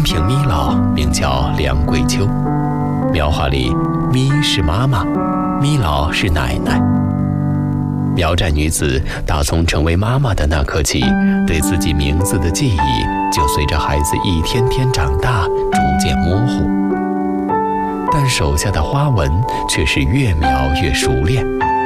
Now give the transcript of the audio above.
平咪老名叫梁桂秋，苗话里咪是妈妈，咪老是奶奶。苗寨女子打从成为妈妈的那刻起，对自己名字的记忆就随着孩子一天天长大逐渐模糊，但手下的花纹却是越描越熟练。